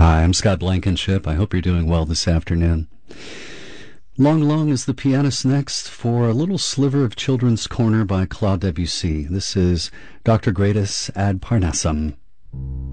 Hi, I'm Scott Blankenship. I hope you're doing well this afternoon. Long Long is the pianist next for a little sliver of Children's Corner by Claude Debussy. This is Dr. Gradus ad Parnassum.